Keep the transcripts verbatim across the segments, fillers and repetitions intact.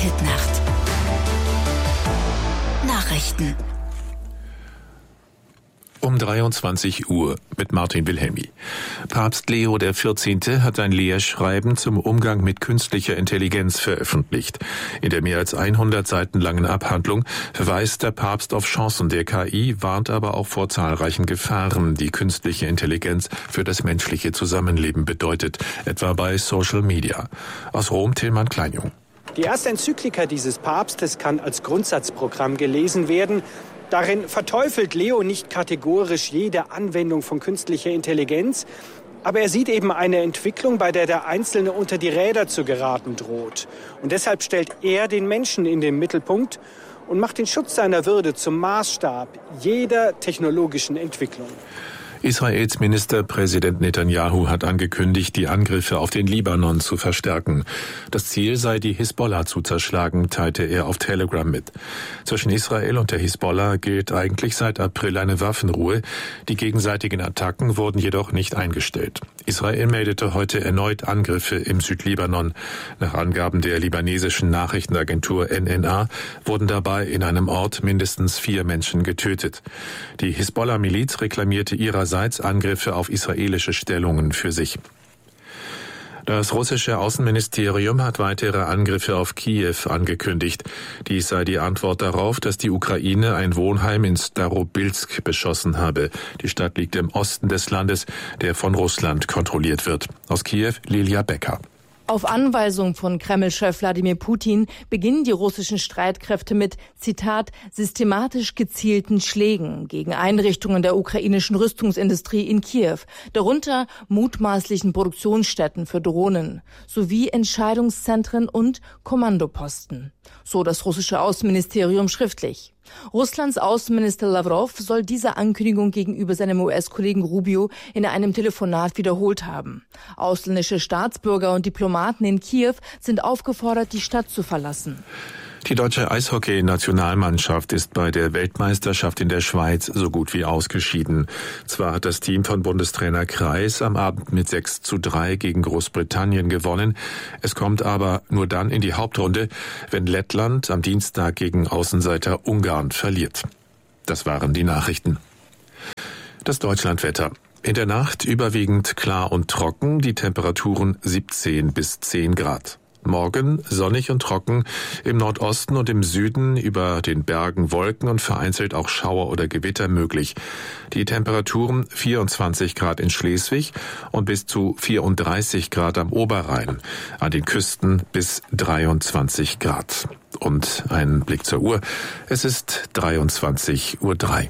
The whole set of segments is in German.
Hitnacht. Nachrichten. Um dreiundzwanzig Uhr mit Martin Wilhelmi. Papst Leo der vierzehnte hat ein Lehrschreiben zum Umgang mit künstlicher Intelligenz veröffentlicht. In der mehr als hundert Seiten langen Abhandlung verweist der Papst auf Chancen der K I, warnt aber auch vor zahlreichen Gefahren, die künstliche Intelligenz für das menschliche Zusammenleben bedeutet, etwa bei Social Media. Aus Rom Tillmann Kleinjung. Die erste Enzyklika dieses Papstes kann als Grundsatzprogramm gelesen werden. Darin verteufelt Leo nicht kategorisch jede Anwendung von künstlicher Intelligenz, aber er sieht eben eine Entwicklung, bei der der Einzelne unter die Räder zu geraten droht. Und deshalb stellt er den Menschen in den Mittelpunkt und macht den Schutz seiner Würde zum Maßstab jeder technologischen Entwicklung. Israels Ministerpräsident Netanyahu hat angekündigt, die Angriffe auf den Libanon zu verstärken. Das Ziel sei, die Hisbollah zu zerschlagen, teilte er auf Telegram mit. Zwischen Israel und der Hisbollah gilt eigentlich seit April eine Waffenruhe. Die gegenseitigen Attacken wurden jedoch nicht eingestellt. Israel meldete heute erneut Angriffe im Südlibanon. Nach Angaben der libanesischen Nachrichtenagentur N N A wurden dabei in einem Ort mindestens vier Menschen getötet. Die Hisbollah-Miliz reklamierte ihrerseits Angriffe auf israelische Stellungen für sich. Das russische Außenministerium hat weitere Angriffe auf Kiew angekündigt. Dies sei die Antwort darauf, dass die Ukraine ein Wohnheim in Starobilsk beschossen habe. Die Stadt liegt im Osten des Landes, der von Russland kontrolliert wird. Aus Kiew Lilia Becker. Auf Anweisung von Kreml-Chef Wladimir Putin beginnen die russischen Streitkräfte mit, Zitat, systematisch gezielten Schlägen gegen Einrichtungen der ukrainischen Rüstungsindustrie in Kiew, darunter mutmaßlichen Produktionsstätten für Drohnen, sowie Entscheidungszentren und Kommandoposten. So das russische Außenministerium schriftlich. Russlands Außenminister Lavrov soll diese Ankündigung gegenüber seinem U S-Kollegen Rubio in einem Telefonat wiederholt haben. Ausländische Staatsbürger und Diplomaten in Kiew sind aufgefordert, die Stadt zu verlassen. Die deutsche Eishockey-Nationalmannschaft ist bei der Weltmeisterschaft in der Schweiz so gut wie ausgeschieden. Zwar hat das Team von Bundestrainer Kreis am Abend mit sechs zu drei gegen Großbritannien gewonnen. Es kommt aber nur dann in die Hauptrunde, wenn Lettland am Dienstag gegen Außenseiter Ungarn verliert. Das waren die Nachrichten. Das Deutschlandwetter. In der Nacht überwiegend klar und trocken, die Temperaturen siebzehn bis zehn Grad. Morgen sonnig und trocken, im Nordosten und im Süden über den Bergen Wolken und vereinzelt auch Schauer oder Gewitter möglich. Die Temperaturen vierundzwanzig Grad in Schleswig und bis zu vierunddreißig Grad am Oberrhein. An den Küsten bis dreiundzwanzig Grad. Und ein Blick zur Uhr. Es ist dreiundzwanzig Uhr drei.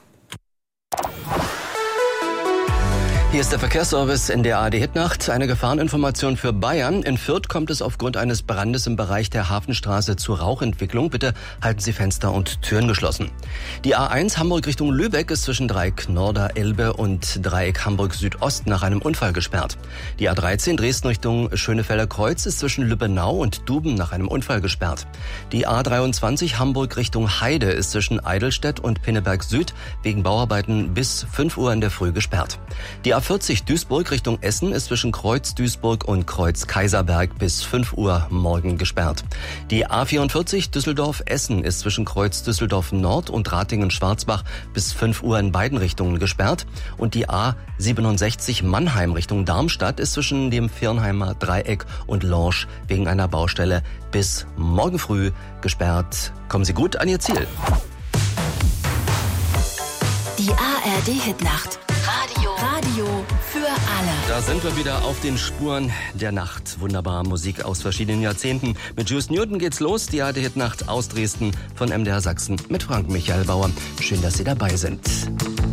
Hier ist der Verkehrsservice in der A R D Hitnacht. Eine Gefahreninformation für Bayern. In Fürth kommt es aufgrund eines Brandes im Bereich der Hafenstraße zu Rauchentwicklung. Bitte halten Sie Fenster und Türen geschlossen. Die A eins Hamburg Richtung Lübeck ist zwischen Dreieck Norder Elbe und Dreieck Hamburg Südost nach einem Unfall gesperrt. Die A dreizehn Dresden Richtung Schönefelder Kreuz ist zwischen Lübbenau und Duben nach einem Unfall gesperrt. Die A dreiundzwanzig Hamburg Richtung Heide ist zwischen Eidelstedt und Pinneberg Süd wegen Bauarbeiten bis fünf Uhr in der Früh gesperrt. Die A vierzig Duisburg Richtung Essen ist zwischen Kreuz Duisburg und Kreuz Kaiserberg bis fünf Uhr morgen gesperrt. Die A vierundvierzig Düsseldorf Essen ist zwischen Kreuz Düsseldorf Nord und Ratingen Schwarzbach bis fünf Uhr in beiden Richtungen gesperrt. Und die A siebenundsechzig Mannheim Richtung Darmstadt ist zwischen dem Firnheimer Dreieck und Lorsch wegen einer Baustelle bis morgen früh gesperrt. Kommen Sie gut an Ihr Ziel. Die A R D Hitnacht. Radio. Radio für alle. Da sind wir wieder auf den Spuren der Nacht. Wunderbare Musik aus verschiedenen Jahrzehnten. Mit Juice Newton geht's los. Die A R D Hitnacht aus Dresden von M D R Sachsen mit Frank Michael Bauer. Schön, dass Sie dabei sind.